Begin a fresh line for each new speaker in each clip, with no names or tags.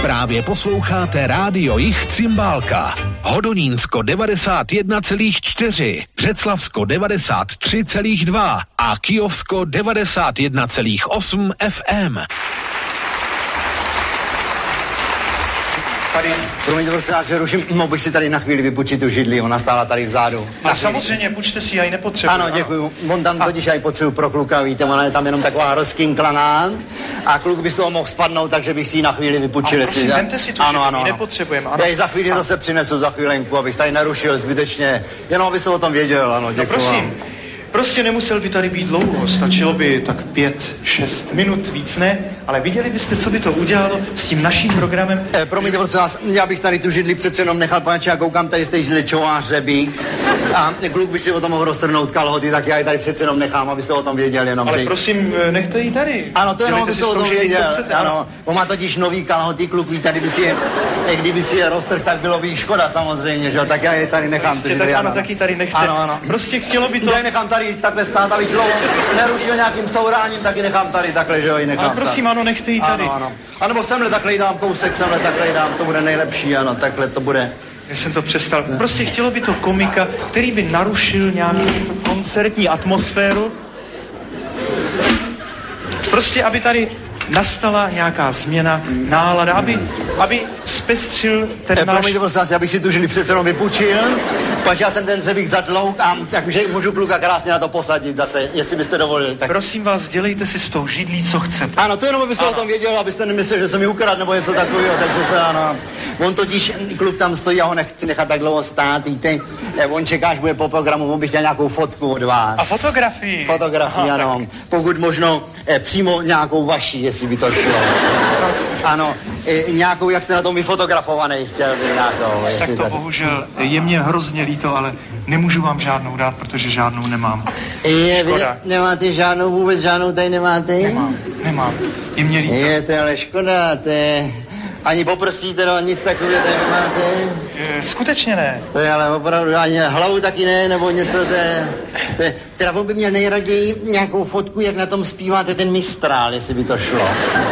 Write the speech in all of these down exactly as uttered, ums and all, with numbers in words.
Právě posloucháte Rádio Jich Cymbálka. Hodonínsko devadesát jedna celá čtyři, Břeclavsko devadesát tři celá dva a Kyjovsko devadesát jedna celá osm F M.
Tady, promiňte, prosím vás, že ruším, mohl bych si tady na chvíli vypučit tu židli, ona stála tady vzadu.
A samozřejmě, půjčte si, já ji nepotřebuji.
Ano, děkuju. On tam totiž aj potřebuji pro kluka, víte, ona je tam jenom taková rozkinklaná a kluk by z toho mohl spadnout, takže bych si ji na chvíli vypučil.
A prosím, vemte si tu
ano,
židli,
ano, ano.
nepotřebujeme.
Já ji za chvíli a... zase přinesu, za chvílenku, abych tady nerušil zbytečně, jenom abyste o tom věděl, ano, děkuju.
No prosím. Prostě nemusel by tady být dlouho, stačilo by tak pět, šest minut, víc ne, ale viděli byste, co by to udělalo s tím naším programem.
Eh, promiňte, prosím vás, já bych tady tu židli přece jenom nechal, paneče, já koukám tady z té židli čová hřebík a kluk by si o tom mohl roztrhnout kalhoty, tak já ji tady přece jenom nechám, abyste o tom věděli jenom.
Ale
že...
prosím, nechte ji tady.
Ano, to jenom abyste o tom věděl,
chcete,
ano. On má totiž nový kalhoty, kluk ví, tady by si je, eh, kdyby si je roztrh, tak bylo by škoda samozřejmě, že jo, tak já je tady nechám.
Prostě, tak ano, taky tady nechte.
Ano, ano.
Prostě chtělo by to...
Já nechám tady takhle stát, abych dlouho nerušil nějakým souráním, taky nechám tady takhle, že jo, ji nechám.
Ale prosím, stát. Ano, nechte ji tady.
Ano, ano. A nebo semhle takhle jí dám kousek, semhle takhle jí dám, to bude nejlepší, ano, takhle to bude.
Já jsem to přestal. Prostě chtělo by to komika, který by narušil nějakou koncertní atmosféru. Prostě, aby tady nastala nějaká změna nálada, aby, aby zpestřil ten
eh,
náš...
Promiňte, prosím vás, já bych si tu žili přece jenom vypučil, pač já jsem ten dřebík zatlouk a takže můžu kluka krásně na to posadit zase, jestli byste dovolili. Tak...
Prosím vás, dělejte si s tou židlí, co chcete.
Ano, to jenom, abyste ano. o tom věděl, abyste nemysleli, že jsem mi ukradl nebo něco takového, takže se ano. On totiž, kluk tam stojí, já ho nechci nechat tak dlouho stát, víte, on čeká, až bude po programu, on bych chtěl nějakou fotku od vás.
A fotografii?
Fotografii,
Aha,
ano.
Tak.
Pokud možno eh, přímo nějakou vaší, jestli by to šlo. Ano, eh, nějakou, jak jste na tom vyfotografovaný, chtěl by nějakou.
Tak to
tady...
bohužel je mě hrozně líto, ale nemůžu vám žádnou dát, protože žádnou nemám.
Je, vy nemáte žádnou, vůbec žádnou tady nemáte?
Nemám, nemám. Je mě líto.
Je, to ale škoda, to je... Ani poprsíte, no, nic takového tady nemáte?
Je, skutečně ne.
To je ale opravdu, ani hlavu taky ne, nebo něco, to je... To je teda on by měl nejraději nějakou fotku, jak na tom zpíváte ten Mistrál, jestli by to šlo.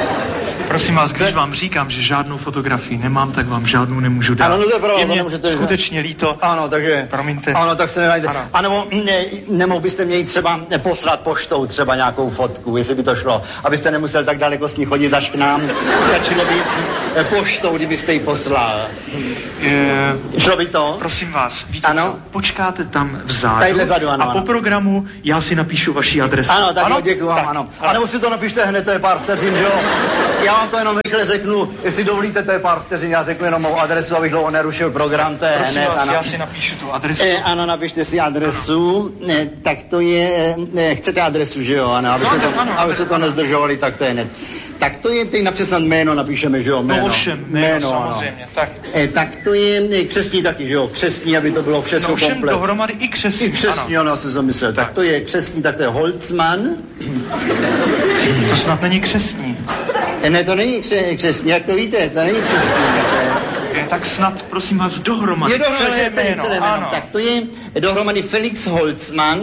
Prosím vás, když vám říkám, že žádnou fotografii nemám, tak vám žádnou nemůžu dát.
Ano, no to je pravda,
je mě
nemůžete...
skutečně líto.
Ano, takže...
Promiňte.
Ano, tak se nenájde. A nebo ne, nemohl byste mě třeba poslat poštou třeba nějakou fotku, jestli by to šlo. Abyste nemusel tak daleko s ní chodit až k nám. Stačilo by poštou, kdybyste ji poslal.
Je...
Šlo by to?
Prosím vás, víte
ano?
co? Počkáte tam vzadu.
Tadyhle zadu, ano,
a po
ano.
programu já si napíšu vaši adresu.
Ano, tak
ano?
jo, děkuji vám, ano. A nebo si to napište hned, to je pár vteřin, že jo? Já vám to jenom rychle řeknu, jestli dovolíte, to je pár vteřin, já řeknu jenom mou adresu, abych dlouho nerušil program, to je
Prosím
hned.
vás,
ano.
já si napíšu tu adresu.
E, ano, napište si adresu, ne, tak to je, ne, chcete adresu, že jo, ano, aby,
no,
se to,
ano,
aby se to nezdržovali, tak to je hned. Tak to je, teď napřed snad jméno napíšeme, že jo, jméno.
No ovšem, jméno, jméno samozřejmě, tak.
E, tak to je křestní taky, že jo, křestní, aby to bylo všechno
komplet. No ovšem
komplet.
dohromady i křestní,
I křestní, ano, co jsem myslel. Tak. tak to je křestní, tak to je Holzmann.
To snad není křestní.
E, ne, to není kře, křestní, jak to víte, to není křestní. To je...
Je, tak snad, prosím vás, dohromady.
Je dohromady
celé
celé,
jméno,
celé jméno.
ano.
Tak to je dohromady Felix Holzmann.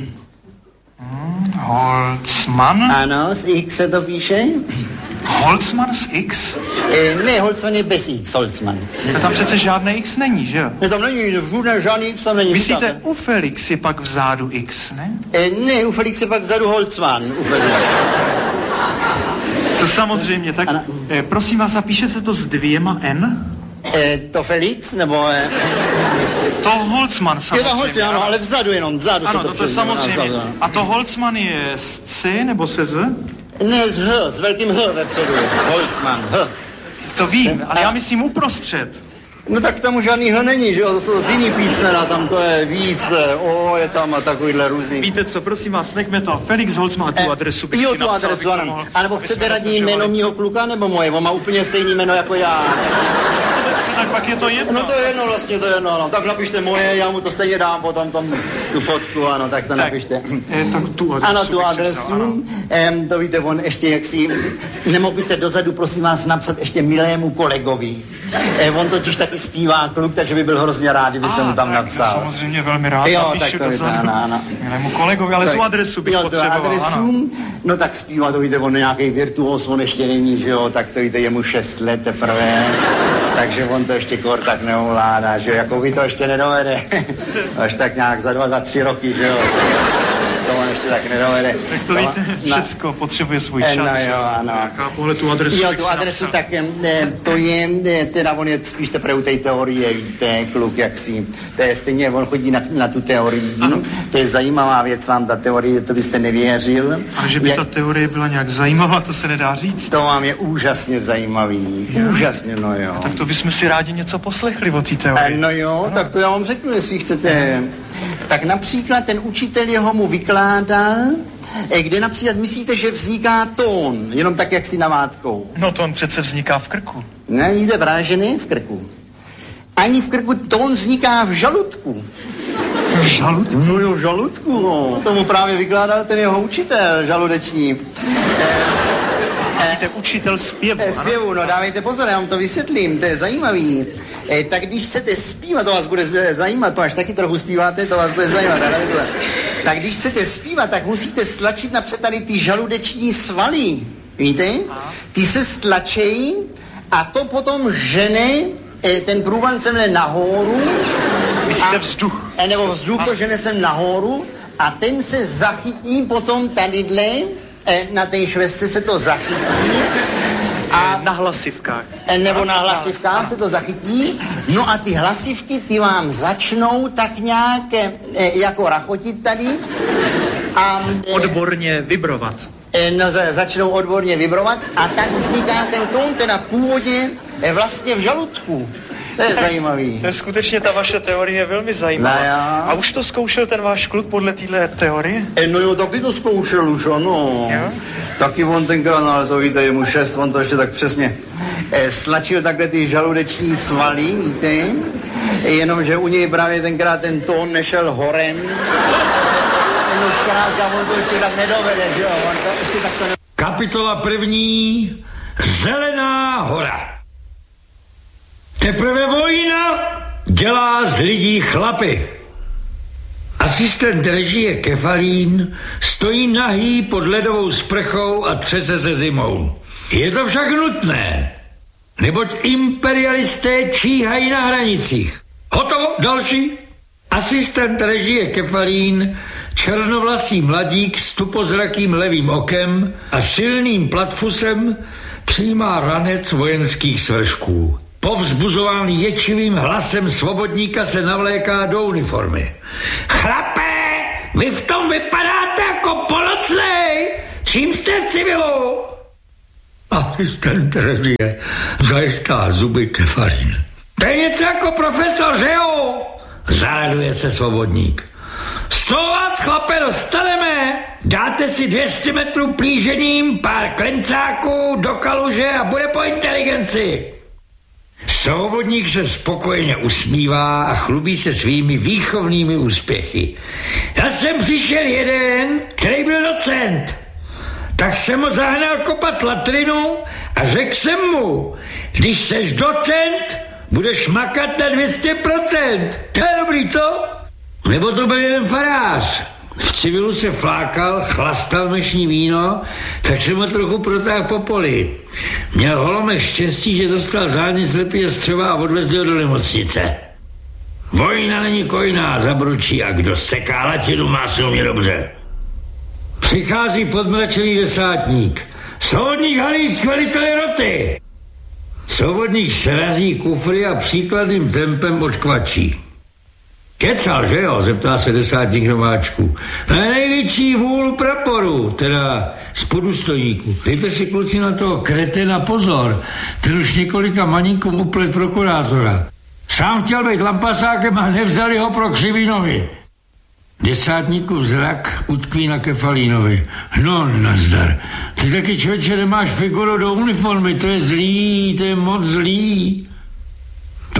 Hmm, Holzmann?
Ano, z X se to píše.
Holzmann z X?
E, ne, Holzmann je bez X, Holzmann.
A tam přece žádné X není, že jo?
Ne, tam není, žádný, žádný X tam není.
Myslíte,
říkáte.
u Felix je pak vzadu X, ne?
E, ne, u Felix je pak vzadu Holzmann, u Felix.
To samozřejmě, tak eh, prosím vás, zapíšete to s dvěma N?
E, to Felix, nebo... E...
To Holzmann samozřejmě.
Je to Holzmann, ano, ale vzadu jenom, vzadu
ano,
se to
to, to je samozřejmě. Vzadu. A to Holzmann je s C nebo se Z?
Ne, s H, s velkým H vepředu. Holzmann, H.
To vím, ale já myslím uprostřed.
No tak tam žádný H není, že jo, to jsou z jiný písmena, tam to je víc, to je, o, je tam a takovýhle různý.
Víte co, prosím vás, nechme to. Felix Holzmann, tu adresu bych
jo,
si
tu
napsal,
adresu, ano. A nebo chcete radní jméno mýho kluka, nebo moje? On má úplně stejný jméno jako já.
Tak pak je to jedno.
No to je jedno vlastně, to je jedno, no. Tak napište moje, já mu to stejně dám potom tam tu fotku, ano, tak to tak, napište.
Je, tak tu adresu.
Ano, tu adresu, ano. Em, to víte, on ještě jaksi, nemohl byste dozadu, prosím vás, napsat ještě milému kolegovi. E, on totiž taky zpívá kluk, takže by byl hrozně rád, kdybyste
A,
mu tam
tak,
napsal.
Samozřejmě velmi rád
jo,
napíšu
tak to
dozadu.
Ano, ano.
Milému kolegovi, ale tak, tu adresu bych
jo,
potřeboval.
Tu adresu, ano. No tak zpívá, to víte, on nějaký virtuos, on ještě není, že jo, tak to víte, je mu šest let teprve, takže on to ještě kor tak neovládá, že jo, jako vy to ještě nedovede, až tak nějak za dva, za tři roky, že jo, to on ještě tak nedovede.
Tak to víte, všecko potřebuje svůj čas.
No jo, ano.
Pohle tu adresu.
Jo, tu adresu tak, to je, teda on je spíš teprve u té teorie, víte, kluk, jak si, to je stejně, on chodí na, na tu teorii, ano. To je zajímavá věc vám, ta teorie, to byste nevěřil.
Ale že by jak, ta teorie byla nějak zajímavá, to se nedá říct.
To vám je úžasně zajímavý, jo. Úžasně, no jo.
A tak to bychom si rádi něco poslechli o té teorii.
No jo, ano. Tak to já vám řeknu, jestli chcete. Tak například ten učitel jeho mu vykládal, kde například myslíte, že vzniká tón, jenom tak, jak si namátkou.
No tón přece vzniká v krku.
Ne, jde právě, že ne v krku. Ani v krku, tón vzniká v žaludku.
V žaludku?
No jo, v žaludku, no. Tomu právě vykládal ten jeho učitel žaludeční.
Myslíte učitel zpěvu,
ano? Zpěvu, no dávejte pozor, já vám to vysvětlím, to je zajímavý. E, tak když chcete zpívat, to vás bude zajímat, to až taky trochu zpíváte, to vás bude zajímat. Tak když chcete zpívat, tak musíte stlačit napřed tady ty žaludeční svaly, víte? Ty se stlačejí a to potom žene e, ten průvan semhle nahoru.
Myslíte vzduch?
E, nebo vzduch to žene sem nahoru a ten se zachytí potom tadyhle, e, na té švestce se to zachytí.
A na hlasivkách.
Nebo na hlasivkách se to zachytí. No a ty hlasivky, ty vám začnou tak nějak e, jako rachotit tady. A,
e, odborně vibrovat.
E, no, za, začnou odborně vibrovat a tak vzniká ten tón, teda původně e, vlastně v žaludku. To je zajímavý.
To je skutečně, ta vaše teorie je velmi zajímavá.
No,
a už to zkoušel ten váš kluk podle téhle teorie?
E, no jo, taky to zkoušel už, ano. Jo? Taky on tenkrát, no ale to víte, je mu šest, on to ještě tak přesně e, stlačil takhle ty žaludeční svaly, víte, e, jenomže u něj právě tenkrát ten tón nešel horem. No zkrátka, on to ještě tak nedovede, že jo, on to ještě tak to ne...
Kapitola první, Zelená hora. Teprve vojna dělá z lidí chlapy. Asistent režie Kefalín stojí nahý pod ledovou sprchou a třese se zimou. Je to však nutné, neboť imperialisté číhají na hranicích. Hotovo, další. Asistent režie Kefalín, černovlasý mladík s tupozrakým levým okem a silným platfusem, přijímá ranec vojenských svršků. Povzbuzován ječivým hlasem svobodníka se navléká do uniformy. Chlape, vy v tom vypadáte jako polocnej. Čím jste v civilu? Asistent režie zajechtá zuby Kefalín. To je něco jako profesor, že jo? Zaraduje se svobodník. Z toho vás, chlape, dostaneme. Dáte si dvě stě metrů plížením, pár klencáků do kaluže a bude po inteligenci. Svobodník se spokojeně usmívá a chlubí se svými výchovnými úspěchy. Já jsem přišel jeden, který byl docent. Tak jsem ho zahnal kopat latrinu a řekl jsem mu, když seš docent, budeš makat na dvě stě procent. To je dobrý, co? Nebo to byl jeden farář. V civilu se flákal, chlastal mešní víno, tak jsem ho trochu protáhl po poli. Měl holome štěstí, že dostal zánět slepého střeva a odvezl ho do nemocnice. Vojna není kojná, zabručí, a kdo seká latinu, má se u mě dobře. Přichází podmračený desátník. Svobodník Halík, velitel roty. Svobodník srazí kufry a příkladným tempem odkvačí. Kecal, že jo, zeptá se desátník nováčku. Na největší vůl praporu, teda z podůstojníku. Dejte si, kluci, na toho kretena pozor, ten už několika maníkům uplet prokurátora. Sám chtěl být lampasákem a nevzali ho pro křivý nohy. Desátníkův zrak utkví na Kefalínovi. No, nazdar. Ty taky, člověče, nemáš figuru do uniformy, to je zlý, to je moc zlý.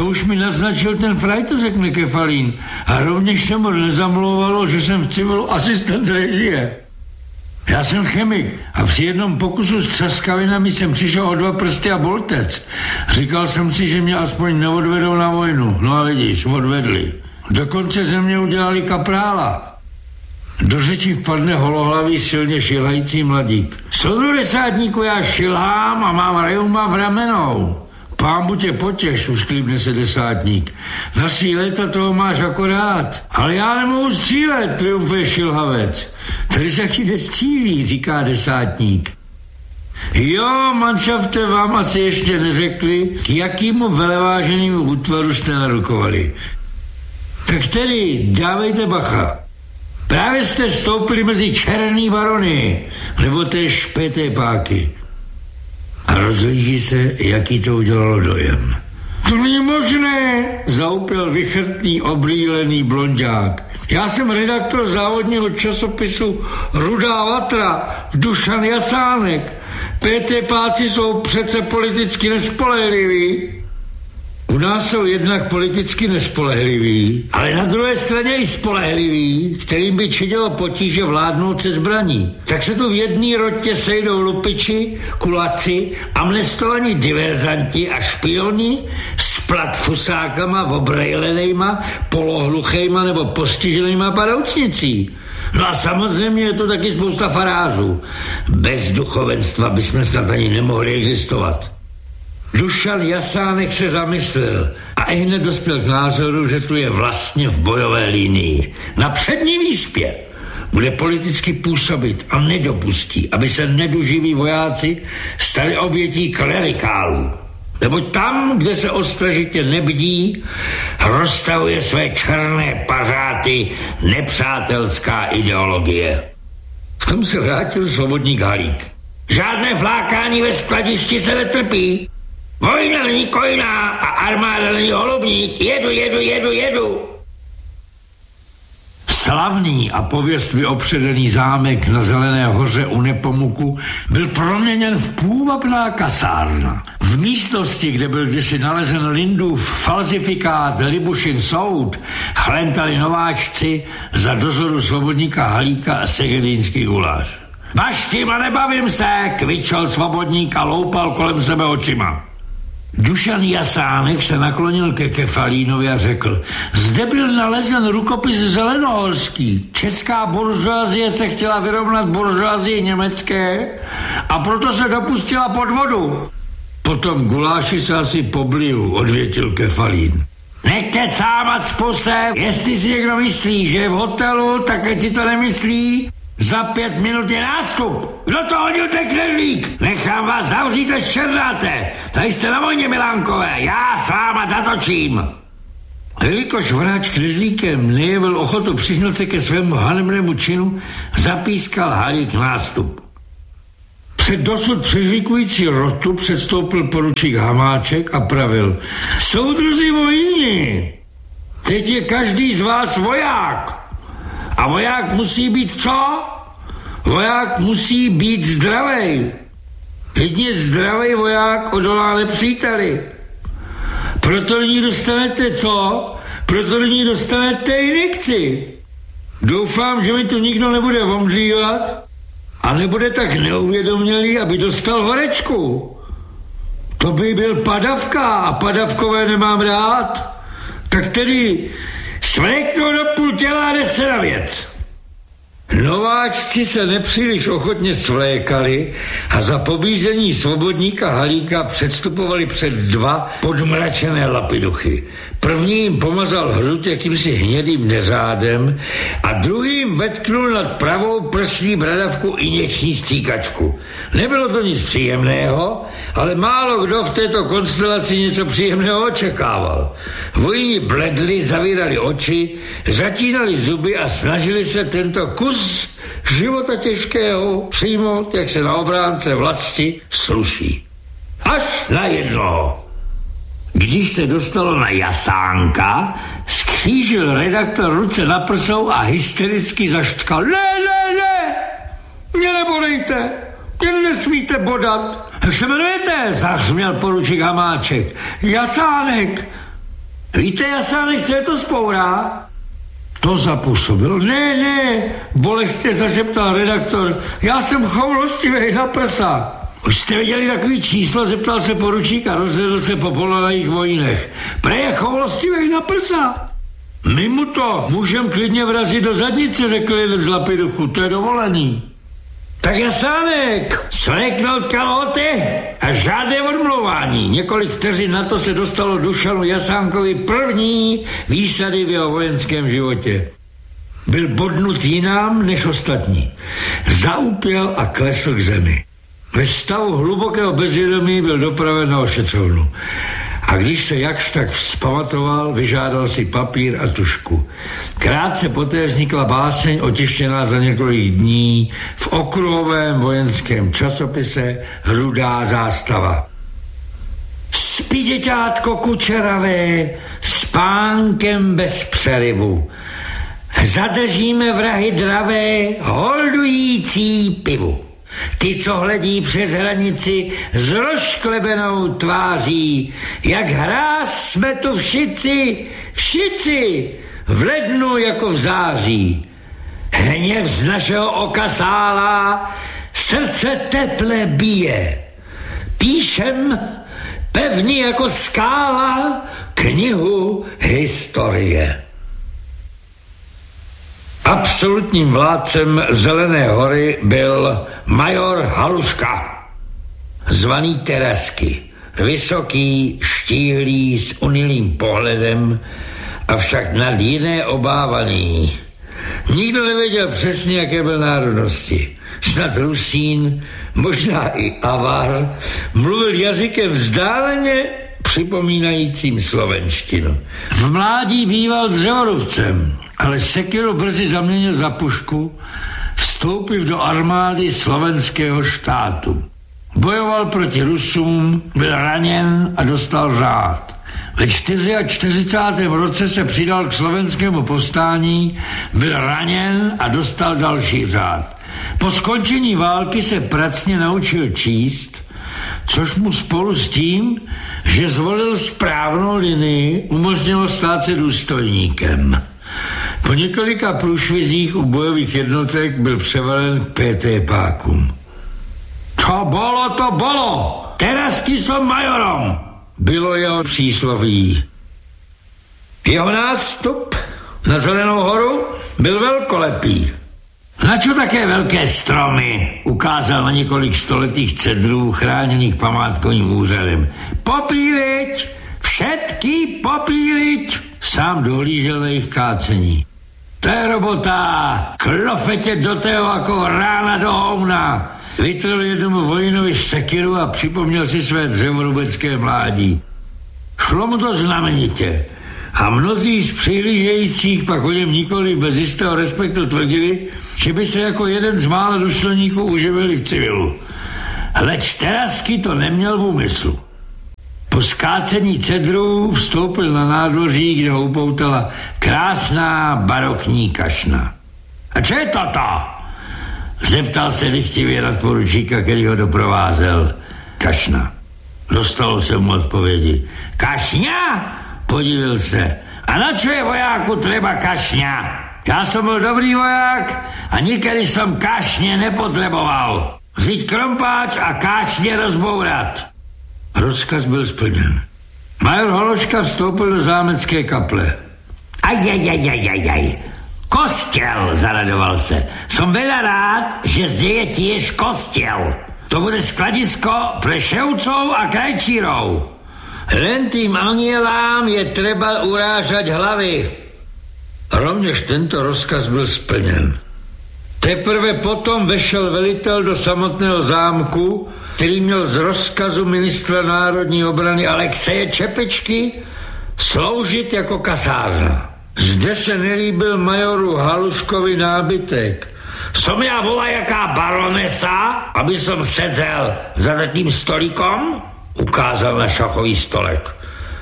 To už mi naznačil ten frajto, řekne Kefalín. A rovněž se mu nezamlouvalo, že jsem v civilu asistent režie. Já jsem chemik a při jednom pokusu s třaskavinami jsem přišel o dva prsty a boltec. Říkal jsem si, že mě aspoň neodvedou na vojnu. No a vidíš, odvedli. Dokonce ze mě udělali kaprála. Do řeči vpadne holohlavý silně šilhající mladík. Soudru desátníku, já šilhám a mám reuma v ramenou. Pámbu tě potěš, už klíbne se desátník. Na svý léta toho máš akorát. Ale já nemohu střílet, triumfuje šilhavec. Tady se chyde střílí, říká desátník. Jo, manšafte, vám asi ještě neřekli, k jakýmu veleváženému útvaru jste narukovali. Tak tedy, dávejte bacha. Právě jste vstoupili mezi černý barony, nebo té špeté páky. A rozhlíží se, jaký to udělalo dojem. To není možné, zaupěl vychrtný, obrýlený blonďák. Já jsem redaktor závodního časopisu Rudá vatra, Dušan Jasánek. P T páci jsou přece politicky nespolehliví. U nás jsou jednak politicky nespolehliví, ale na druhé straně i spolehliví, kterým by činilo potíže vládnout se zbraní. Tak se tu v jedné rotě sejdou lupiči, kulaci, amnestovaní diverzanti a špioni s platfusákama, obrejlenejma, polohluchejma nebo postiženýma padoucnicí. No a samozřejmě je tu taky spousta farářů. Bez duchovenstva bychom snad ani nemohli existovat. Dušan Jasánek se zamyslel a ihned dospěl k názoru, že tu je vlastně v bojové linii. Na přední výspě bude politicky působit a nedopustí, aby se neduživí vojáci stali obětí klerikálů. Neboť tam, kde se ostražitě nebdí, roztahuje své černé pařáty nepřátelská ideologie. V tom se vrátil svobodník Halík. Žádné flákání ve skladišti se netrpí. Vojna není kojná a armáda není holubník. Jedu, jedu, jedu, jedu. Slavný a pověstmi opředený zámek na Zelené hoře u Nepomuku byl proměněn v půvabná kasárna. V místnosti, kde byl kdysi nalezen Lindův falzifikát Libušin soud, chlentali nováčci za dozoru svobodníka Halíka a segedínský guláš. Baštím a nebavím se, kvičel svobodník a loupal kolem sebe očima. Dušan Jasánek se naklonil ke Kefalínovi a řekl: zde byl nalezen rukopis zelenohorský. Česká buržoazie se chtěla vyrovnat buržoazii německé a proto se dopustila podvodu. Potom guláši se asi pobliju, odvětil Kefalín. Nekecávat spuse, jestli si někdo myslí, že je v hotelu, tak ať si to nemyslí. Za pět minut je nástup. Kdo to hodil, ten knedlík? Nechám vás zavřít, až černáte. Tady jste na vojně, Milánkové. Já s váma zatočím. Jelikož vráč knedlíkem nejevil ochotu přiznat se ke svému hanebnému činu, zapískal Halík nástup. Před dosud přežvikující rotu předstoupil poručík Hamáček a pravil: soudruzi vojní, teď je každý z vás voják. A voják musí být co? Voják musí být zdravej. Jedině zdravej voják odolá nepříteli. Proto nyní dostanete co? Proto nyní dostanete injekci. Doufám, že mi tu nikdo nebude omdlívat a nebude tak neuvědomělý, aby dostal horečku. To by byl padavka a padavkové nemám rád. Tak tedy svléknou do půl těla a jde se na věc. Nováčci se nepříliš ochotně svlékali a za pobízení svobodníka Halíka předstupovali před dva podmračené lapiduchy. První jim pomazal hruď jakýmsi hnědým neřádem a druhým vetknul nad pravou prsní bradavku injekční stříkačku. Nebylo to nic příjemného, ale málo kdo v této konstelaci něco příjemného očekával. Vojni bledli, zavírali oči, zatínali zuby a snažili se tento kus života těžkého přijmout, jak se na obránce vlasti sluší. Až na jednoho. Když se dostalo na Jasánka, skřížil redaktor ruce na prsou a hystericky zaštkal: Ne, ne, ne, mě nebodejte, mě nesmíte bodat. Jak se jmenujete? Zahřměl poručík Hamáček. Jasánek. Víte, Jasánek, co je to spoura? To zapůsobil. Ne, ne, bolestně zašeptal redaktor. Já jsem choulostivej na prsa. Už jste viděli takový číslo, zeptal se poručík a rozhledl se po polanajích vojnech. Prej je choulostivej na prsa. My mu to můžem klidně vrazit do zadnice, řekl jeden z lapiduchů, to je dovolený. Tak Jasánek, svléknout kalhoty a žádné odmlouvání. Několik vteřin na to se dostalo Dušanu Jasánkovi první výsady v jeho vojenském životě. Byl bodnut jinám než ostatní. Zaupěl a klesl k zemi. Ve stavu hlubokého bezvědomí byl dopraven na ošetřovnu. A když se jakž tak vzpamatoval, vyžádal si papír a tužku. Krátce poté vznikla báseň otištěná za několik dní v okruhovém vojenském časopise Rudá zástava. Spí děťátko kučeravé, spánkem bez přerivu. Zadržíme vrahy dravé, holdující pivu. Ty, co hledí přes hranici s rozšklebenou tváří, jak hráz jsme tu všici, všici, v lednu jako v září. Hněv z našeho oka sálá, srdce teple bije. Píšem pevný jako skála knihu historie. Absolutním vládcem Zelené hory byl major Haluška, zvaný Terazky. Vysoký, štíhlý, s unilým pohledem, avšak nad jiné obávaný. Nikdo nevěděl přesně, jaké byl národnosti. Snad Rusín, možná i Avar, mluvil jazykem vzdáleně připomínajícím slovenštinu. V mládí býval dřevorubcem, ale sekiru brzy zaměnil za pušku, vstoupil do armády slovenského štátu. Bojoval proti Rusům, byl raněn a dostal řád. Ve čtyřicátém čtyřicátém roce se přidal k slovenskému povstání, byl raněn a dostal další řád. Po skončení války se pracně naučil číst, což mu spolu s tím, že zvolil správnou linii, umožnilo stát se důstojníkem. Po několika průšvizích u bojových jednotek byl převelen k pé té pákům. Čo bolo, to bolo! Terazky som majorom! Bylo jeho přísloví. Jeho nástup na Zelenou horu byl velkolepý. Na čo také velké stromy? Ukázal na několik stoletých cedrů chráněných památkovým úřadem. Popíliť! Všetky popíliť! Sám dohlížel na jejich kácení. To je robota! Klofetě do tého jako rána do houna! Vytrhl jednomu vojinovi sekiru a připomněl si své dřevorubecké mládí. Šlo mu to znamenitě. A mnozí z přihlížejících pak o něm nikoli bez jistého respektu tvrdili, že by se jako jeden z mála důstojníků uživili v civilu. Leč Terazky to neměl v úmyslu. Po skácení cedrů vstoupil na nádvoří, kde ho upoutala krásná barokní kašna. A čo je toto? Zeptal se dychtivě nadporučíka, který ho doprovázel. Kašna. Dostalo se mu odpovědi. Kašňa? Podivil se. A na čo je vojáku treba kašňa? Já jsem byl dobrý voják a nikdy jsem kašně nepotreboval. Vzít krompáč a kašně rozbourat. Rozkaz byl splněn. Major Hološka vstoupil do zámecké kaple. Ajajajajajaj, kostel, zaradoval se. Som veľa rád, že zde je tiež kostel. To bude skladisko pre ševcov a krajčírov. Len tým anielám je treba urážať hlavy. Rovněž tento rozkaz byl splněn. Teprve potom vešel velitel do samotného zámku, který měl z rozkazu ministra národní obrany Alexeje Čepečky sloužit jako kasárna. Zde se nelíbil majoru Haluškovi nábytek. Som já volajaká baronesa, aby som sedzel za takým stolíkom? Ukázal na šachový stolek.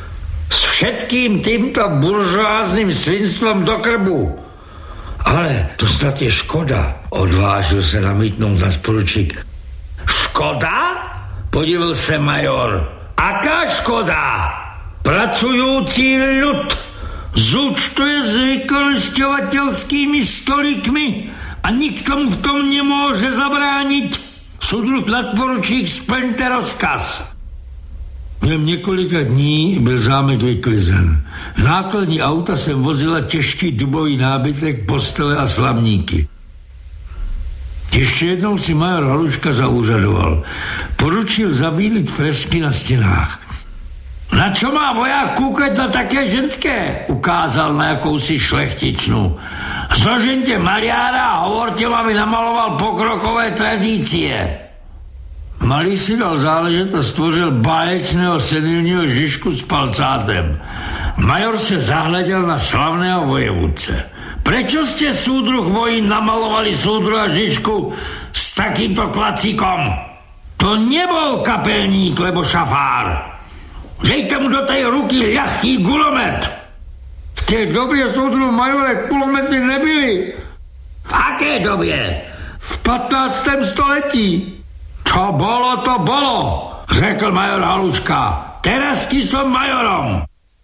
S všetkým týmto buržoáznym svinstvom do krbu. Ale to snad je škoda, odvážil se namítnout nadporučík. Škoda? Podivil se major. Aká škoda? Pracující ľud zúčtuje s vykorisťovateľskými stolikmi a nikto mu v tom nemôže zabrániť. Soudruh nadporučík, splňte rozkaz. Během několika dní byl zámek vyklizen. Nákladní auta sem vozila těžký dubový nábytek, postele a slavníky. Ještě jednou si major Haluška zaúřadoval. Poručil zabílit fresky na stěnách. Na čo má voják kúkať na také ženské? Ukázal na jakousi šlechtičnu. Zožente maliára a hovorte, aby namaloval pokrokové tradície. Malý si dal záležet a stvořil báječného senilního Žižku s palcátem. Major se zahleděl na slavného vojevůdce. Prečo ste, súdruh vojín, namalovali súdruha Žižku s takýmto klacíkom? To nebol kapelník, lebo šafár. Dejte mu do tej ruky ľahký gulomet. V tej době, soudruh majore, kulomety nebyly. V aké době? V patnáctém století. Čo bolo, to bolo, řekl major Haluška. Terazky som majorom.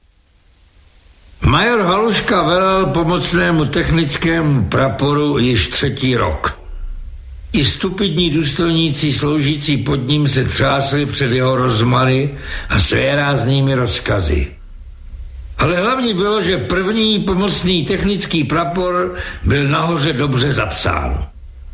Major Haluška velel pomocnému technickému praporu již třetí rok. I stupidní důstojníci sloužící pod ním se třásli před jeho rozmary a svéráznými rozkazy. Ale hlavně bylo, že první pomocný technický prapor byl nahoře dobře zapsán.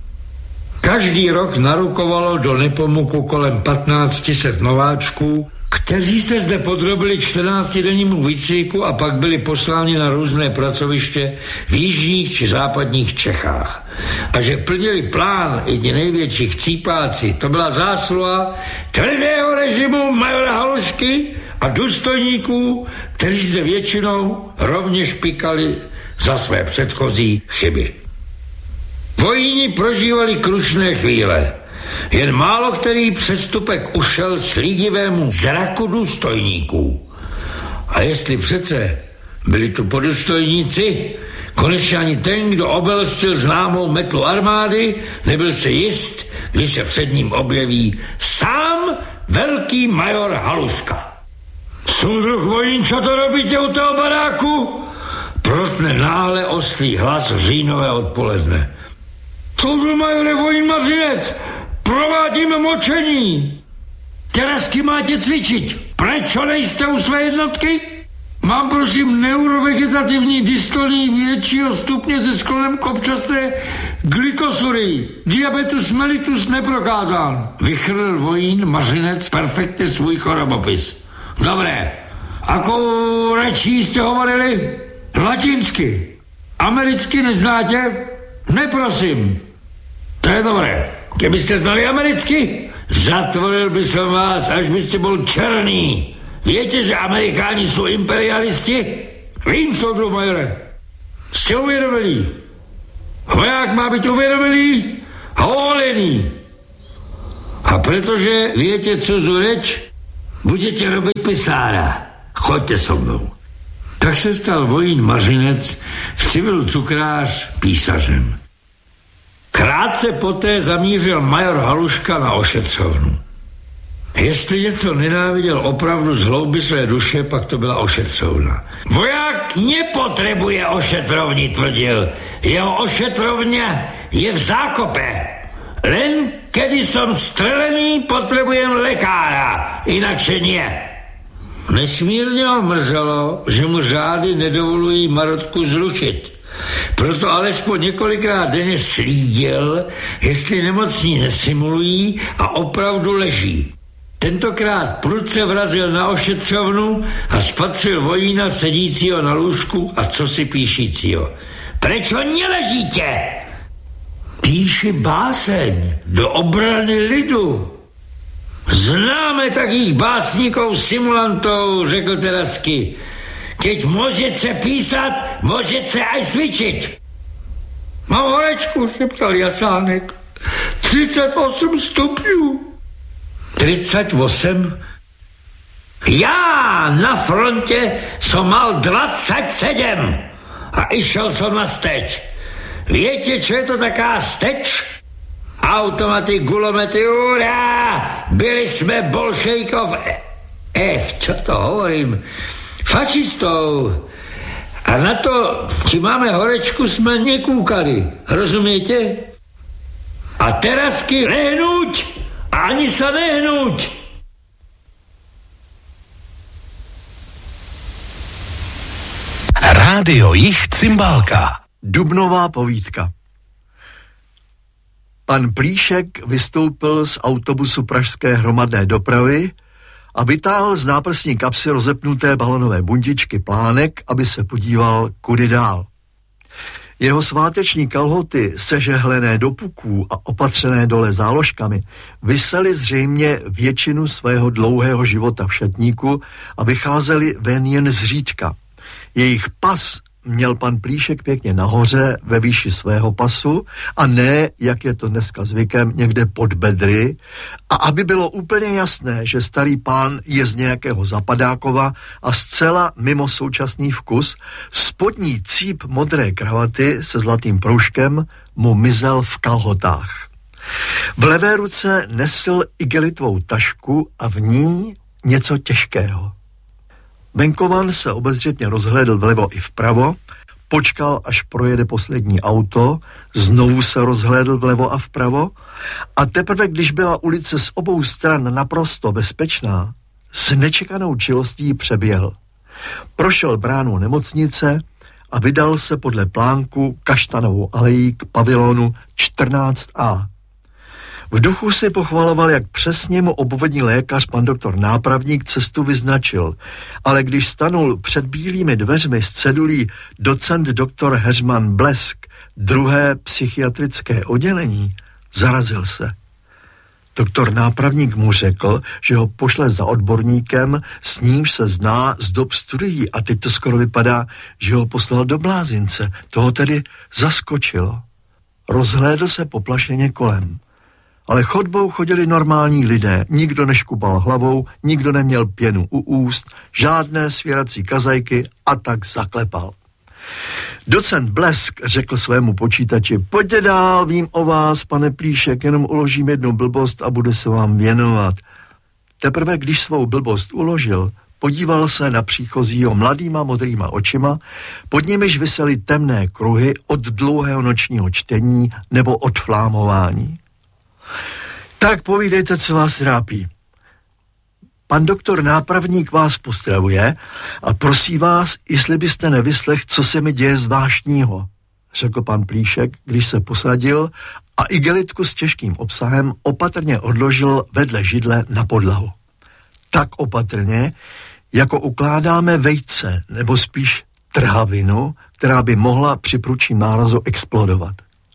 Každý rok narukovalo do Nepomuku kolem patnáct set nováčků, kteří se zde podrobili čtrnáctidennímu výcviku a pak byli posláni na různé pracoviště v jižních či západních Čechách. A že plnili plán i ti největší chcípáci, to byla zásluha tvrdého režimu majora Halušky a důstojníků, kteří zde většinou rovněž pikali za své předchozí chyby. Vojíni prožívali krušné chvíle. Jen málo který přestupek ušel slídivému zraku důstojníků. A jestli přece byli tu podůstojníci, konečně ani ten, kdo obelstil známou metlu armády, nebyl si jist, když se před ním objeví sám velký major Haluška. Súdruh vojín, čo to robíte u toho baráku? Protne náhle ostrý hlas říjnové odpoledne. Soudruh majore vojín Mařinec, provádíme močení. Terazky máte cvičiť. Prečo nejste u své jednotky? Mám prosím neurovegetativní dystolii většího stupně se sklonem k občasné glikosurii. Diabetus mellitus neprokázán. Vychrl vojín Mařinec perfektně svůj chorobopis. Dobré. Akou rečí jste hovorili? Latinsky. Americky neznáte? Neprosím. To je dobré. Kebyste znali americky, zatvoril by som vás, až byste bol černý. Viete, že Amerikáni sú imperialisti? Vím, soudruh majore. Ste uvědomili. Voják má byť uvědomilý a oholený. A pretože viete cudzú reč, budete robiť pisára. Choďte so mnou. Tak se stal vojín Mařinec v civilu cukrář písařem. Krátce poté zamířil major Haluška na ošetřovnu. Jestli něco nenáviděl opravdu z hlouby své duše, pak to byla ošetřovna. Voják nepotřebuje ošetrovni, tvrdil. Jeho ošetrovňa je v zákope. Len kedy som strelený, potrebujem lekára, inakše nie. Nesmírně ho mrzelo, že mu řády nedovolují Marotku zrušit. Proto alespoň několikrát denně slídil, jestli nemocní nesimulují a opravdu leží. Tentokrát prudce vrazil na ošetřovnu a spatřil vojína sedícího na lůžku a cosi píšícího. Prečo neležíte? Píši báseň do obrany lidu. Známe takých básníkov simulantov, řekl Terazky. Keď môžete písať, môžete aj cvičiť. Mám horečku, šeptal Jasánek. tridsaťosem stupňů. tridsaťosem? Ja na fronte som mal dvadsaťsedem a išiel som na steč. Viete, čo je to taká steč? Automaty, gulomety, urá! Byli sme bolšejkov. Ech, čo to hovorím? fašistou. A na to, či máme horečku, jsme nekoukali. Rozumiete? A terasky nehnuť a ani sa nehnuť.
Rádio Jich Cymbálka.
Dubnová povídka. Pan Plíšek vystoupil z autobusu pražské hromadné dopravy a vytáhl z náprsní kapsy rozepnuté balonové bundičky plánek, aby se podíval, kudy dál. Jeho sváteční kalhoty, sežehlené do puků a opatřené dole záložkami, visely zřejmě většinu svého dlouhého života v šatníku a vycházely ven jen zřídka. Jejich pas měl pan Plíšek pěkně nahoře ve výši svého pasu a ne, jak je to dneska zvykem, někde pod bedry. A aby bylo úplně jasné, že starý pán je z nějakého Zapadákova a zcela mimo současný vkus, spodní cíp modré kravaty se zlatým proužkem mu mizel v kalhotách. V levé ruce nesl igelitovou tašku a v ní něco těžkého. Venkovan se obezřetně rozhlédl vlevo i vpravo, počkal, až projede poslední auto, znovu se rozhlédl vlevo a vpravo a teprve, když byla ulice z obou stran naprosto bezpečná, s nečekanou čilostí přeběhl. Prošel bránu nemocnice a vydal se podle plánku Kaštanovou alejí k pavilonu čtrnáct A. V duchu si pochvaloval, jak přesně mu obvodní lékař pan doktor Nápravník cestu vyznačil, ale když stanul před bílými dveřmi s cedulí docent doktor Heřman Blesk, druhé psychiatrické oddělení, zarazil se. Doktor Nápravník mu řekl, že ho pošle za odborníkem, s nímž se zná z dob studií a teď to skoro vypadá, že ho poslal do blázince. Toho tedy zaskočilo. Rozhlédl se poplašeně kolem. Ale chodbou chodili normální lidé, nikdo neškubal hlavou, nikdo neměl pěnu u úst, žádné svěrací kazajky a tak zaklepal. Docent Blesk řekl svému počítači: pojďte dál, vím o vás, pane Plíšek, jenom uložím jednu blbost a bude se vám věnovat. Teprve když svou blbost uložil, podíval se na příchozího mladýma modrýma očima, pod nimiž visely temné kruhy od dlouhého nočního čtení nebo od flámování. Tak povídejte, co vás trápí. Pan doktor Nápravník vás pozdravuje a prosí vás, jestli byste nevyslech, co se mi děje zvláštního, řekl pan Plíšek, když se posadil a igelitku s těžkým obsahem opatrně odložil vedle židle na podlahu. Tak opatrně, jako ukládáme vejce, nebo spíš trhavinu, která by mohla při prudším nárazu explodovat.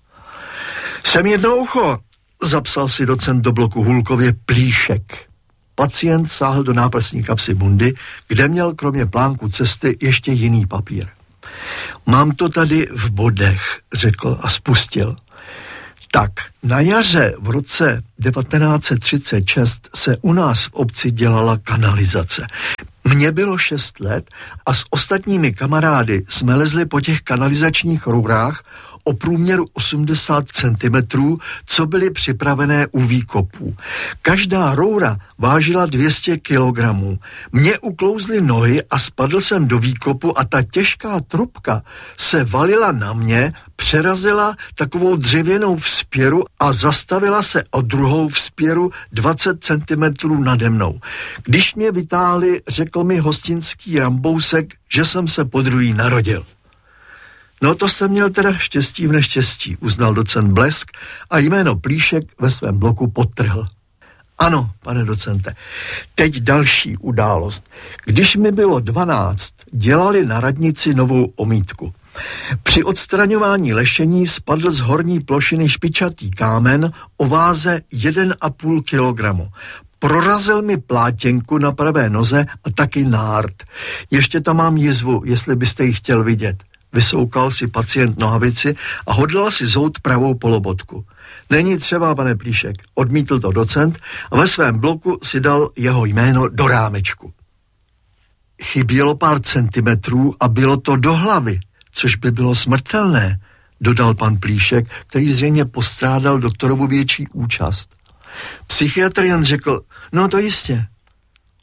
Jsem jedno ucho, zapsal si docent do bloku Hulkově Plíšek. Pacient sáhl do náprsní kapsy bundy, kde měl kromě plánku cesty ještě jiný papír. Mám to tady v bodech, řekl a spustil. Tak, na jaře v roce devatenáct set třicet šest se u nás v obci dělala kanalizace. Mně bylo šest let a s ostatními kamarády jsme lezli po těch kanalizačních rourách o průměru osmdesát centimetrů, co byly připravené u výkopů. Každá roura vážila dvě stě kilogramů. Mně uklouzly nohy a spadl jsem do výkopu a ta těžká trubka se valila na mě, přerazila takovou dřevěnou vzpěru a zastavila se o druhou vzpěru dvacet centimetrů nade mnou. Když mě vytáhli, řekl mi hostinský Rambousek, že jsem se podruhý narodil. No to jsem měl teda štěstí v neštěstí, uznal docent Blesk a jméno Plíšek ve svém bloku podtrhl. Ano, pane docente, teď další událost. Když mi bylo dvanáct, dělali na radnici novou omítku. Při odstraňování lešení spadl z horní plošiny špičatý kámen o váze jeden a půl kilogramu. Prorazil mi plátěnku na pravé noze a taky nárt. Ještě tam mám jizvu, jestli byste ji chtěl vidět. Vysoukal si pacient nohavici a hodlal si zout pravou polobotku. Není třeba, pane Plíšek, odmítl to docent a ve svém bloku si dal jeho jméno do rámečku. Chybělo pár centimetrů a bylo to do hlavy, což by bylo smrtelné, dodal pan Plíšek, který zřejmě postrádal doktorovu větší účast. Psychiatr jen řekl, no to jistě.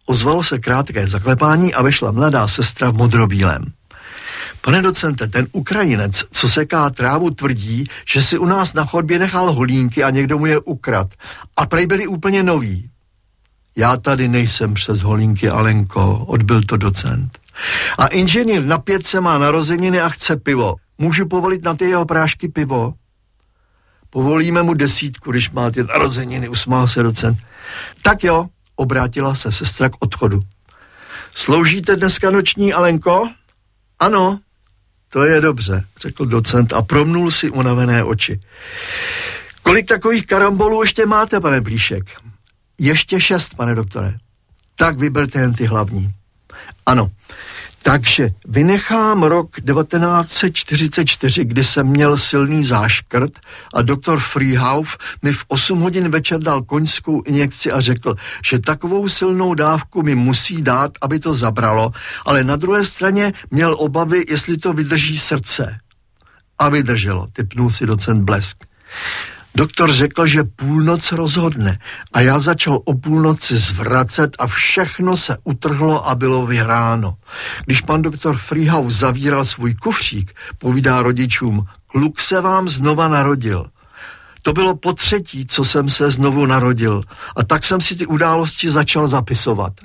Ozvalo se krátké zaklepání a vešla mladá sestra v modrobílém. Pane docente, ten Ukrajinec, co seká trávu, tvrdí, že si u nás na chodbě nechal holínky a někdo mu je ukrad. A prej byli úplně noví. Já tady nejsem přes holínky, Alenko, odbyl to docent. A inženýr na pětce má narozeniny a chce pivo. Můžu povolit na ty jeho prášky pivo? Povolíme mu desítku, když má ty narozeniny, usmál se docent. Tak jo, obrátila se sestra k odchodu. Sloužíte dneska noční, Alenko? Ano, to je dobře, řekl docent a promnul si unavené oči. Kolik takových karambolů ještě máte, pane Plíšek? Ještě šest, pane doktore. Tak vyberte jen ty hlavní. Ano, takže vynechám rok devatenáct set čtyřicet čtyři, kdy jsem měl silný záškrt a doktor Freehouse mi v osm hodin večer dal koňskou injekci a řekl, že takovou silnou dávku mi musí dát, aby to zabralo, ale na druhé straně měl obavy, jestli to vydrží srdce. A vydrželo, tipnul si docent Blesk. Doktor řekl, že půlnoc rozhodne a já začal o půlnoci zvracet a všechno se utrhlo a bylo vyhráno. Když pan doktor Freehouse zavíral svůj kufřík, povídá rodičům, kluk se vám znova narodil. To bylo po třetí, co jsem se znovu narodil a tak jsem si ty události začal zapisovat.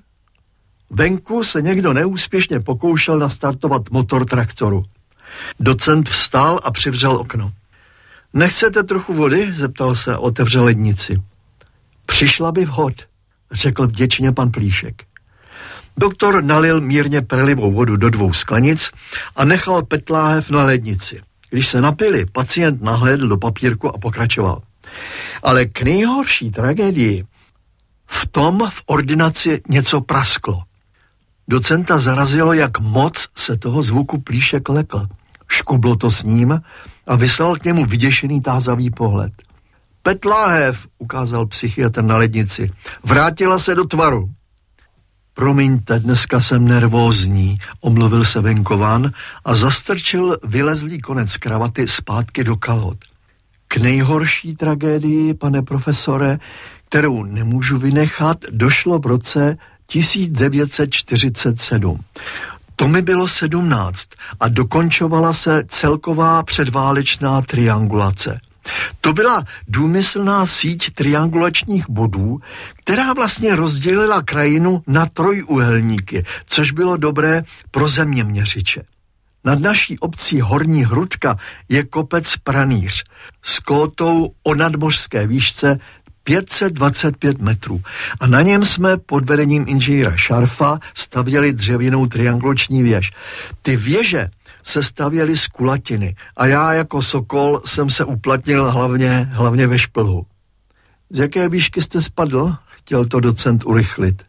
Venku se někdo neúspěšně pokoušel nastartovat motor traktoru. Docent vstál a přivřel okno. Nechcete trochu vody? Zeptal se a otevřel lednici. Přišla by vhod, řekl vděčně pan Plíšek. Doktor nalil mírně prelivou vodu do dvou sklenic a nechal PET láhev na lednici. Když se napili, pacient nahlédl do papírku a pokračoval. Ale k nejhorší tragédii v tom v ordinaci něco prasklo. Docenta zarazilo, jak moc se toho zvuku Plíšek lekl. Škublo to s ním a vyslal k němu vyděšený tázavý pohled. PET láhev, ukázal psychiatr na lednici, vrátila se do tvaru. Promiňte, dneska jsem nervózní, omluvil se venkován a zastrčil vylezlý konec kravaty zpátky do kalhot. K nejhorší tragédii, pane profesore, kterou nemůžu vynechat, došlo v roce tisíc devět set čtyřicet sedm. To mi bylo sedmnáct a dokončovala se celková předválečná triangulace. To byla důmyslná síť triangulačních bodů, která vlastně rozdělila krajinu na trojúhelníky, což bylo dobré pro zeměměřiče. Nad naší obcí Horní Hrudka je kopec Pranýř s kótou o nadmořské výšce pět set dvacet pět metrů a na něm jsme pod vedením inženýra Šarfa stavěli dřevěnou triangulační věž. Ty věže se stavěly z kulatiny a já jako sokol jsem se uplatnil hlavně, hlavně ve šplhu. Z jaké výšky jste spadl? Chtěl to docent urychlit.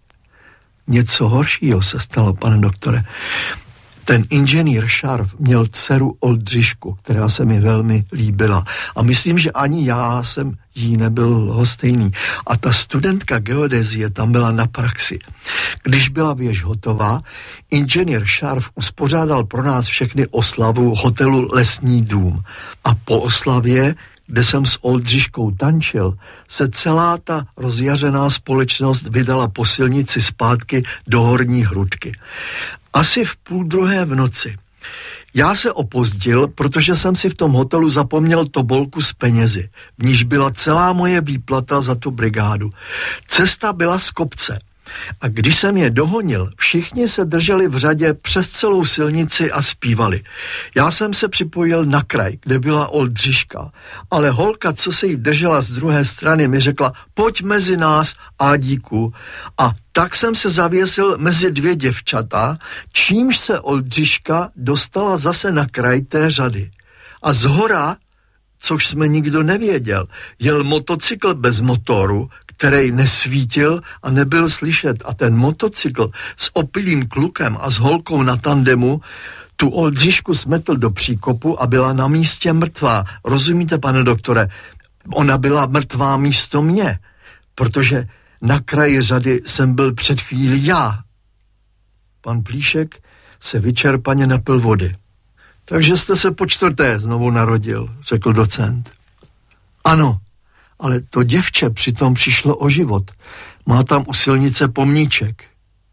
Něco horšího se stalo, pane doktore. Ten inženýr Šarf měl dceru Oldřišku, která se mi velmi líbila. A myslím, že ani já jsem jí nebyl lhostejný. A ta studentka geodezie tam byla na praxi. Když byla věž hotová, inženýr Šarf uspořádal pro nás všechny oslavu hotelu Lesní dům. A po oslavě, kde jsem s Oldřiškou tančil, se celá ta rozjařená společnost vydala po silnici zpátky do Horní Hrudky. Asi v půl druhé v noci. Já se opozdil, protože jsem si v tom hotelu zapomněl tobolku s penězi, v níž byla celá moje výplata za tu brigádu. Cesta byla z kopce. A když jsem je dohonil, všichni se drželi v řadě přes celou silnici a zpívali. Já jsem se připojil na kraj, kde byla Oldřiška, ale holka, co se jí držela z druhé strany, mi řekla, pojď mezi nás, Ádíku. A tak jsem se zavěsil mezi dvě děvčata, čímž se Oldřiška dostala zase na kraj té řady. A zhora, což jsme nikdo nevěděl, jel motocykl bez motoru, který nesvítil a nebyl slyšet. A ten motocykl s opilým klukem a s holkou na tandemu tu Oldřišku smetl do příkopu a byla na místě mrtvá. Rozumíte, pane doktore? Ona byla mrtvá místo mě, protože na kraji řady jsem byl před chvílí já. Pan Plíšek se vyčerpaně napil vody. Takže jste se po čtvrté znovu narodil, řekl docent. Ano, ale to děvče přitom přišlo o život. Má tam u silnice pomníček.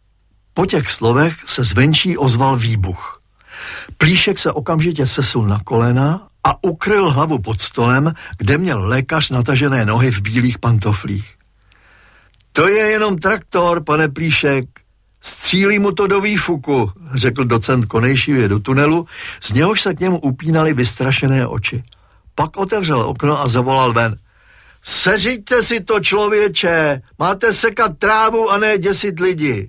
Po těch slovech se zvenčí ozval výbuch. Plíšek se okamžitě sesul na kolena a ukryl hlavu pod stolem, kde měl lékař natažené nohy v bílých pantoflích. To je jenom traktor, pane Plíšek. Střílí mu to do výfuku, řekl docent konejšivě do tunelu, z něhož se k němu upínaly vystrašené oči. Pak otevřel okno a zavolal ven. Seřiďte si to, člověče, máte sekat trávu a ne děsit lidi.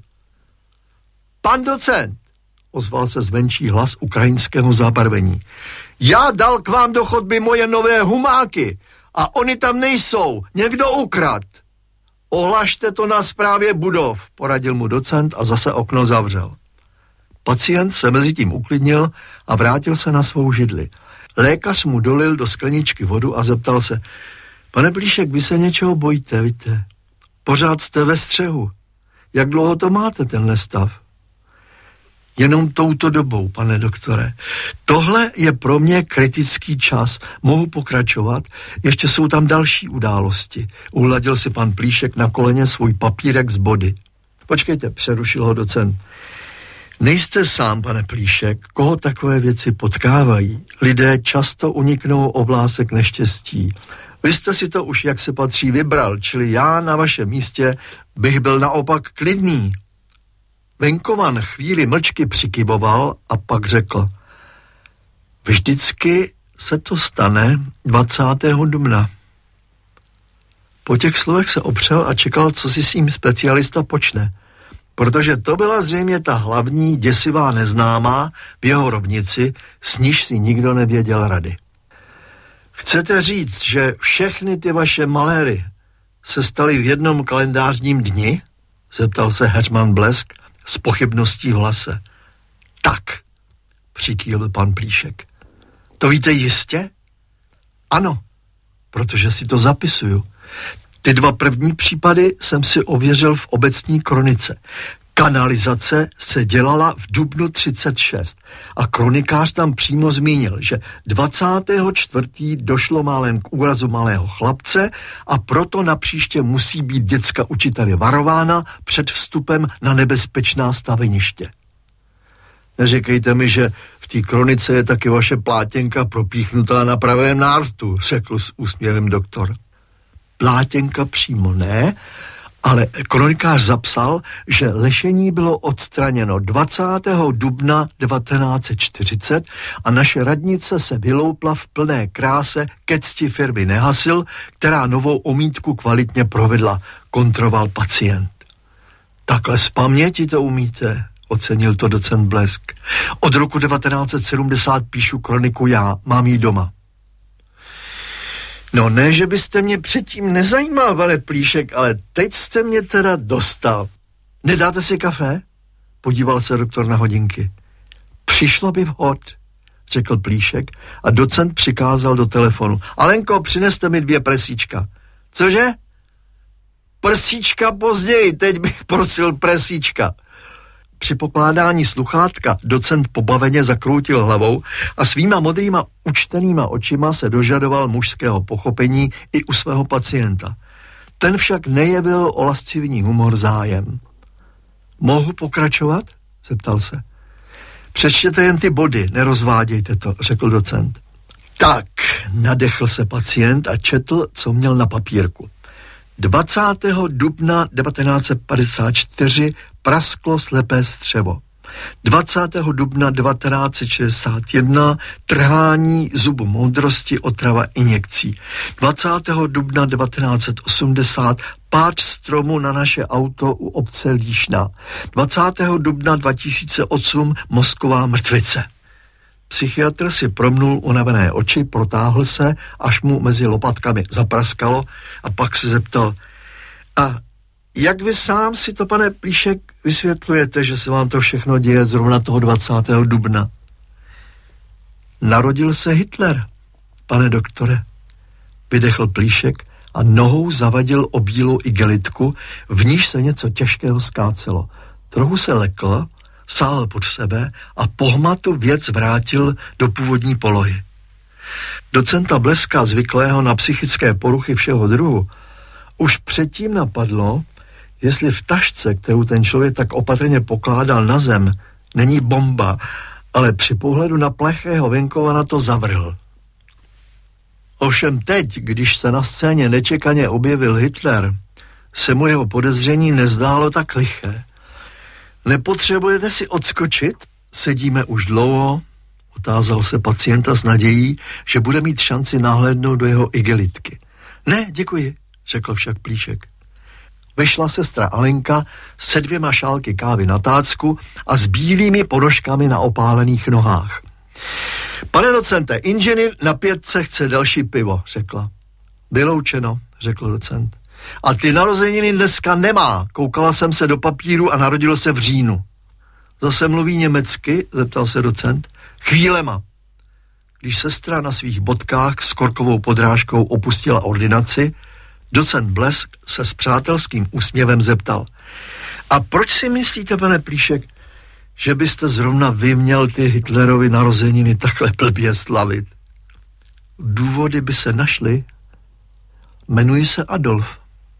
Pan docent, ozval se zvenčí hlas ukrajinského zábarvení. Já dal k vám do chodby moje nové humáky a oni tam nejsou, někdo ukrad. Ohlašte to na správě budov, poradil mu docent a zase okno zavřel. Pacient se mezi tím uklidnil a vrátil se na svou židli. Lékař mu dolil do skleničky vodu a zeptal se, pane Plíšek, vy se něčeho bojíte, víte? Pořád jste ve střehu. Jak dlouho to máte, tenhle stav? Jenom touto dobou, pane doktore. Tohle je pro mě kritický čas. Mohu pokračovat? Ještě jsou tam další události. Uhladil si pan Plíšek na koleně svůj papírek z body. Počkejte, přerušil ho docent. Nejste sám, pane Plíšek, koho takové věci potkávají. Lidé často uniknou o vlásek neštěstí. Vy jste si to už jak se patří vybral, čili já na vašem místě bych byl naopak klidný. Venkovan chvíli mlčky přikyvoval a pak řekl, vždycky se to stane dvacátého dubna. Po těch slovech se opřel a čekal, co si s ním specialista počne, protože to byla zřejmě ta hlavní děsivá neznámá v jeho rovnici, s níž si nikdo nevěděl rady. Chcete říct, že všechny ty vaše maléry se staly v jednom kalendářním dni? Zeptal se Heřman Blesk s pochybností v hlase. Tak, přikývl pan Plíšek. To víte jistě? Ano, protože si to zapisuju. Ty dva první případy jsem si ověřil v obecní kronice. Kanalizace se dělala v dubnu třicet šest a kronikář tam přímo zmínil, že dvacátého čtvrtého došlo málem k úrazu malého chlapce a proto napříště musí být děcka učiteli varována před vstupem na nebezpečná staveniště. Neříkejte mi, že v té kronice je taky vaše plátěnka propíchnutá na pravém nártu, řekl s úsměvem doktor. Plátěnka přímo ne, ale kronikář zapsal, že lešení bylo odstraněno dvacátého dubna devatenáct set čtyřicet a naše radnice se vyloupla v plné kráse ke cti firmy Nehasil, která novou omítku kvalitně provedla, kontroval pacient. Takhle z paměti to umíte, ocenil to docent Blesk. Od roku devatenáct set sedmdesát píšu kroniku já, mám ji doma. No ne, že byste mě předtím nezajímal, pane Plíšek, ale teď jste mě teda dostal. Nedáte si kafe? Podíval se doktor na hodinky. Přišlo by vhod, řekl Plíšek a docent přikázal do telefonu. Alenko, přineste mi dvě presíčka. Cože? Prsíčka později, teď bych prosil presíčka. Při pokládání sluchátka docent pobaveně zakroutil hlavou a svýma modrýma učtenýma očima se dožadoval mužského pochopení i u svého pacienta. Ten však nejevil o lascivní humor zájem. Mohu pokračovat? Zeptal se. Přečtěte jen ty body, nerozvádějte to, řekl docent. Tak, nadechl se pacient a četl, co měl na papírku. dvacátého dubna devatenáct set padesát čtyři prasklo slepé střevo. dvacátého dubna devatenáct set šedesát jedna trhání zubu moudrosti, otrava injekcí. dvacátého dubna devatenáct set osmdesát pád stromu na naše auto u obce Líšna. dvacátého dubna dva tisíce osm mozková mrtvice. Psychiatr si promnul unavené oči, protáhl se, až mu mezi lopatkami zapraskalo a pak se zeptal, a jak vy sám si to, pane Plíšek, vysvětlujete, že se vám to všechno děje zrovna toho dvacátého dubna? Narodil se Hitler, pane doktore, vydechl Plíšek a nohou zavadil obílou igelitku, v níž se něco těžkého skácelo. Trochu se lekl, sáhl pod sebe a pohmatu věc vrátil do původní polohy. Docenta Bleska, zvyklého na psychické poruchy všeho druhu, už předtím napadlo, jestli v tašce, kterou ten člověk tak opatrně pokládal na zem, není bomba, ale při pohledu na plechého Venkova na to zavrhl. Ovšem teď, když se na scéně nečekaně objevil Hitler, se mu jeho podezření nezdálo tak liché. Nepotřebujete si odskočit? Sedíme už dlouho, otázal se pacienta s nadějí, že bude mít šanci nahlédnout do jeho igelitky. Ne, děkuji, řekl však Plíšek. Vyšla sestra Alenka se dvěma šálky kávy na tácku a s bílými ponožkami na opálených nohách. Pane docente, inženýr na pětce chce další pivo, řekla. Vyloučeno, řekl docent. A ty narozeniny dneska nemá. Koukala jsem se do papíru a narodil se v říjnu. Zase mluví německy, zeptal se docent. Chvílema. Když sestra na svých bodkách s korkovou podrážkou opustila ordinaci, docent Blesk se s přátelským úsměvem zeptal. A proč si myslíte, pane Plíšek, že byste zrovna vy měl ty Hitlerovy narozeniny takhle blbě slavit? Důvody by se našly. Jmenuji se Adolf.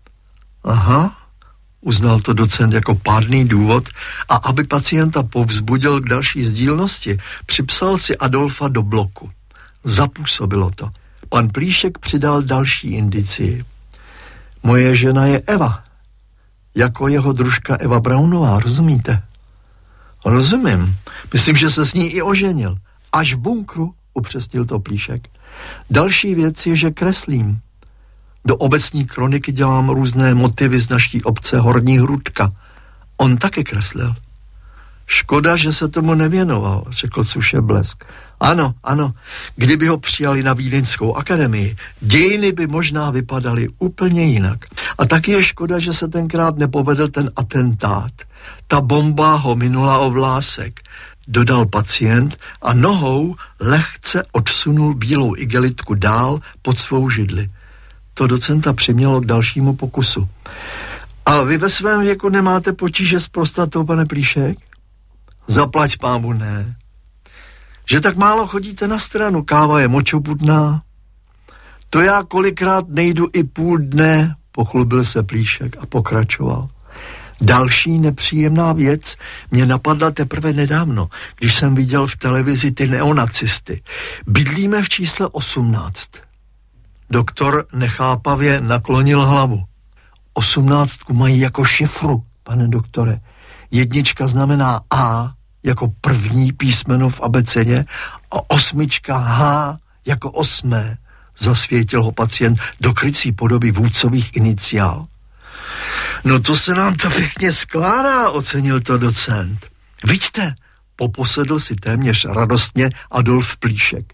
Aha, uznal to docent jako pádný důvod a aby pacienta povzbudil k další sdílnosti, připsal si Adolfa do bloku. Zapůsobilo to. Pan Plíšek přidal další indicii. Moje žena je Eva, jako jeho družka Eva Braunová, rozumíte? Rozumím, myslím, že se s ní i oženil. Až v bunkru, upřesnil to Plíšek. Další věc je, že kreslím. Do obecní kroniky dělám různé motivy z naší obce Horní Hrudka. On taky kreslil. Škoda, že se tomu nevěnoval, řekl suše Blesk. Ano, ano, kdyby ho přijali na Vídeňskou akademii, dějiny by možná vypadaly úplně jinak. A taky je škoda, že se tenkrát nepovedl ten atentát. Ta bomba ho minula o vlásek, dodal pacient a nohou lehce odsunul bílou igelitku dál pod svou židli. To docenta přimělo k dalšímu pokusu. A vy ve svém věku nemáte potíže s prostatou, pane Plíšek? Zaplať pámu, ne. Že tak málo chodíte na stranu, káva je močopudná. To já kolikrát nejdu i půl dne, pochlubil se Plíšek a pokračoval. Další nepříjemná věc mě napadla teprve nedávno, když jsem viděl v televizi ty neonacisty. Bydlíme v čísle osmnáct. Doktor nechápavě naklonil hlavu. Osmnáctku mají jako šifru, pane doktore. Jednička znamená A jako první písmeno v abecedě a osmička H jako osmé, zasvětil ho pacient do krycí podoby vůdcových iniciál. No to se nám to pěkně skládá, ocenil to docent. Vidíte, poposedl si téměř radostně Adolf Plíšek.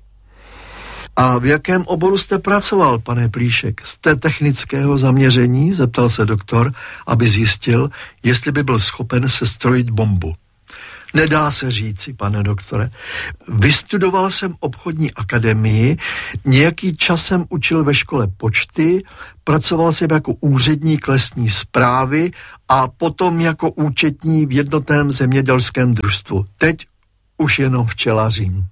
A v jakém oboru jste pracoval, pane Plíšek? Jste technického zaměření? Zeptal se doktor, aby zjistil, jestli by byl schopen sestrojit bombu. Nedá se říci, pane doktore. Vystudoval jsem obchodní akademii, nějaký čas jsem učil ve škole počty, pracoval jsem jako úředník lesní správy a potom jako účetní v jednotném zemědělském družstvu. Teď už jenom včelařím.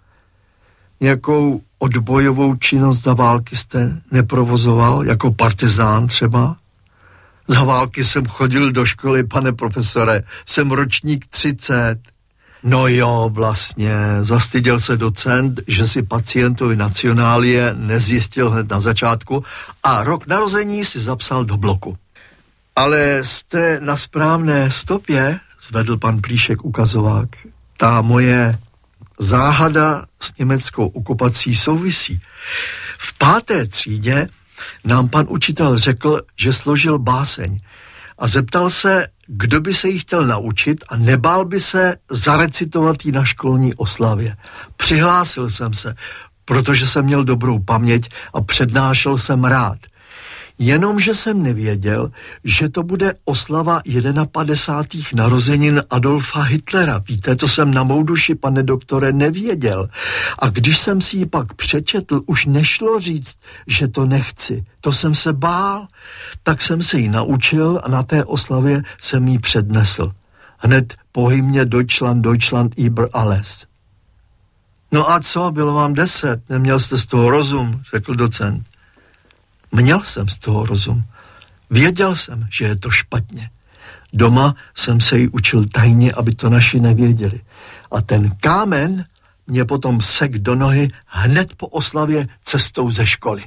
Nějakou odbojovou činnost za války jste neprovozoval, jako partizán třeba? Za války jsem chodil do školy, pane profesore, jsem ročník třicet. No jo, vlastně, zastyděl se docent, že si pacientovi nacionálie nezjistil hned na začátku a rok narození si zapsal do bloku. Ale jste na správné stopě, zvedl pan Plíšek ukazovák. Ta moje záhada s německou okupací souvisí. V páté třídě nám pan učitel řekl, že složil báseň a zeptal se, kdo by se jí chtěl naučit a nebál by se zarecitovat ji na školní oslavě. Přihlásil jsem se, protože jsem měl dobrou paměť a přednášel jsem rád. Jenomže jsem nevěděl, že to bude oslava padesátých prvních narozenin Adolfa Hitlera. Víte, to jsem na mou duši, pane doktore, nevěděl. A když jsem si ji pak přečetl, už nešlo říct, že to nechci. To jsem se bál. Tak jsem se ji naučil a na té oslavě jsem ji přednesl. Hned po hymně Deutschland, Deutschland über alles. No a co, bylo vám deset, neměl jste z toho rozum, řekl docent. Měl jsem z toho rozum. Věděl jsem, že je to špatně. Doma jsem se jí učil tajně, aby to naši nevěděli. A ten kámen mě potom sek do nohy hned po oslavě cestou ze školy.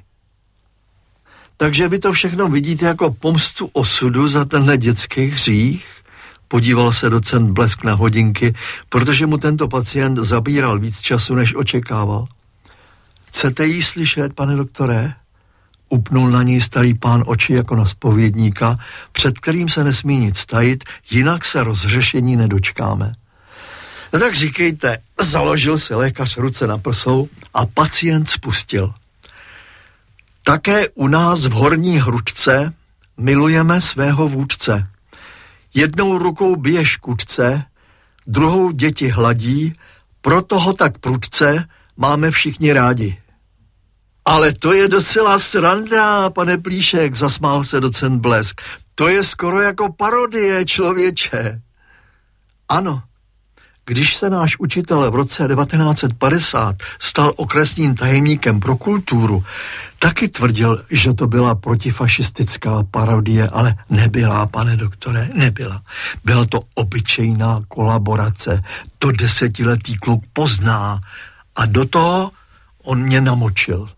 Takže vy to všechno vidíte jako pomstu osudu za tenhle dětský hřích? Podíval se docent Blesk na hodinky, protože mu tento pacient zabíral víc času, než očekával. Chcete jí slyšet, pane doktore? Upnul na něj starý pán oči jako na zpovědníka, před kterým se nesmí nic tajit, jinak se rozřešení nedočkáme. No tak říkejte, založil si lékař ruce na prsou a pacient spustil. Také u nás v Horní Hručce milujeme svého vůdce. Jednou rukou bije škůdce, druhou děti hladí, proto ho tak prudce máme všichni rádi. Ale to je docela sranda, pane Plíšek, zasmál se docent Blesk. To je skoro jako parodie, člověče. Ano, když se náš učitel v roce devatenáct set padesát stal okresním tajemníkem pro kulturu, taky tvrdil, že to byla protifašistická parodie, ale nebyla, pane doktore, nebyla. Byla to obyčejná kolaborace, to desetiletý kluk pozná a do toho on mě namočil.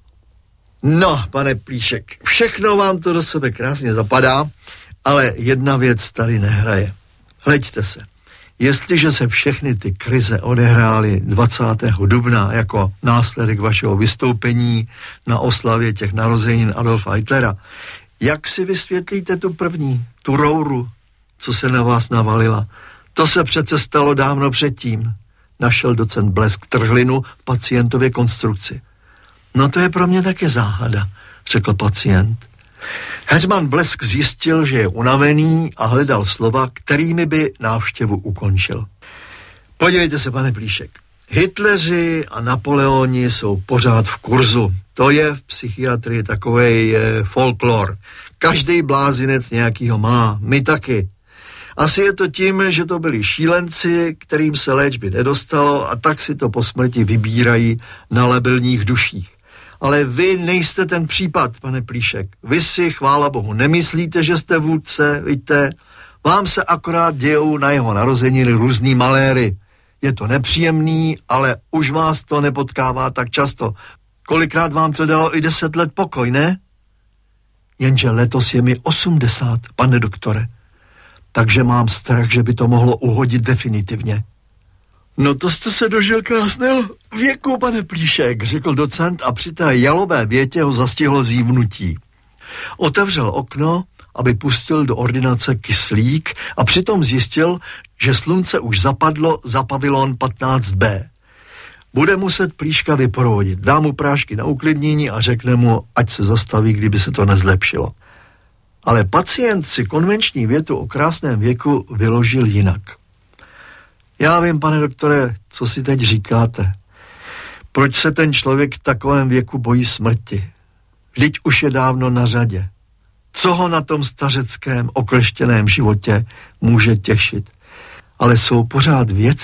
No, pane Plíšek, všechno vám to do sebe krásně zapadá, ale jedna věc tady nehraje. Hleďte se. Jestliže se všechny ty krize odehrály dvacátého dubna jako následek vašeho vystoupení na oslavě těch narozenin Adolfa Hitlera, jak si vysvětlíte tu první, tu rouru, co se na vás navalila? To se přece stalo dávno předtím. Našel docent Blesk trhlinu v pacientově konstrukci. No to je pro mě taky záhada, řekl pacient. Heřman Blesk zjistil, že je unavený a hledal slova, kterými by návštěvu ukončil. Podívejte se, pane Plíšek. Hitleři a Napoleoni jsou pořád v kurzu. To je v psychiatrii takovej e, folklor. Každý blázinec nějakýho má, my taky. Asi je to tím, že to byli šílenci, kterým se léčby nedostalo a tak si to po smrti vybírají na labilních duších. Ale vy nejste ten případ, pane Plíšek. Vy si, chvála bohu, nemyslíte, že jste vůdce, víte? Vám se akorát dějou na jeho narozeniny různý maléry. Je to nepříjemný, ale už vás to nepotkává tak často. Kolikrát vám to dalo i deset let pokoj, ne? Jenže letos je mi osmdesát, pane doktore. Takže mám strach, že by to mohlo uhodit definitivně. No to jste se dožil krásného věku, pane Plíšek, řekl docent a při té jalové větě ho zastihlo zívnutí. Otevřel okno, aby pustil do ordinace kyslík a přitom zjistil, že slunce už zapadlo za pavilon patnáct bé. Bude muset Plíška vyprovodit, dá mu prášky na uklidnění a řekne mu, ať se zastaví, kdyby se to nezlepšilo. Ale pacient si konvenční větu o krásném věku vyložil jinak. Já vím, pane doktore, co si teď říkáte. Proč se ten člověk v takovém věku bojí smrti? Vždyť už je dávno na řadě. Co ho na tom stařeckém, okleštěném životě může těšit? Ale jsou pořád věci,